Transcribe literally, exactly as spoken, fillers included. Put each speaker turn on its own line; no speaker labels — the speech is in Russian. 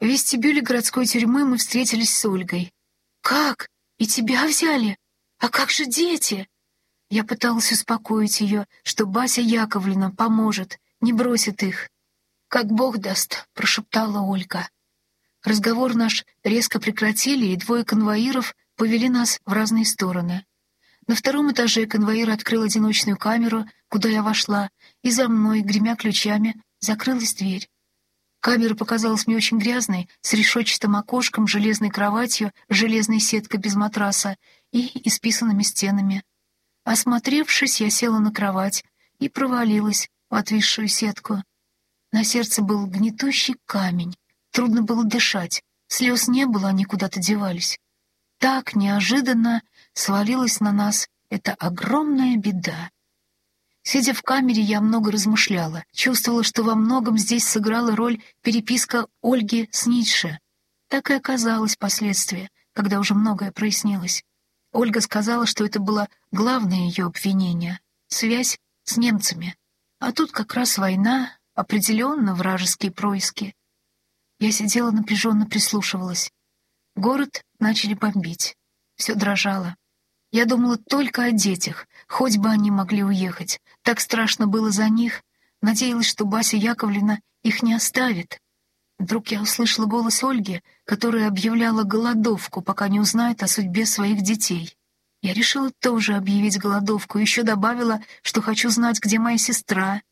вестибюле городской тюрьмы мы встретились с Ольгой. «Как? И тебя взяли? А как же дети?» Я пыталась успокоить ее, что Бася Яковлевна поможет, не бросит их. «Как Бог даст», — прошептала Ольга. Разговор наш резко прекратили, и двое конвоиров повели нас в разные стороны. На втором этаже конвоир открыл одиночную камеру, куда я вошла, и за мной, гремя ключами, закрылась дверь. Камера показалась мне очень грязной, с решетчатым окошком, железной кроватью, железной сеткой без матраса и исписанными стенами. Осмотревшись, я села на кровать и провалилась в отвисшую сетку. На сердце был гнетущий камень, трудно было дышать, слез не было, они куда-то девались. Так неожиданно свалилась на нас эта огромная беда. Сидя в камере, я много размышляла, чувствовала, что во многом здесь сыграла роль переписка Ольги с Ницше. Так и оказалось впоследствии, когда уже многое прояснилось. Ольга сказала, что это было главное ее обвинение — связь с немцами. А тут как раз война, определенно вражеские происки. Я сидела напряженно прислушивалась. Город начали бомбить. Все дрожало. Я думала только о детях, хоть бы они могли уехать. Так страшно было за них. Надеялась, что Бася Яковлевна их не оставит. Вдруг я услышала голос Ольги, которая объявляла голодовку, пока не узнает о судьбе своих детей. Я решила тоже объявить голодовку, еще добавила, что хочу знать, где моя сестра,